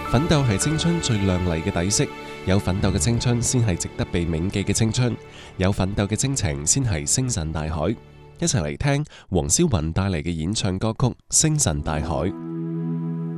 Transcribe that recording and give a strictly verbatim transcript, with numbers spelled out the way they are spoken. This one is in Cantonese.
奮鬥係青春最亮麗嘅底色，有奮鬥嘅青春先係值得被銘記嘅青春，有奮鬥嘅征程先係星辰大海。一齊嚟聽黃霄雲帶嚟嘅演唱歌曲《星辰大海》。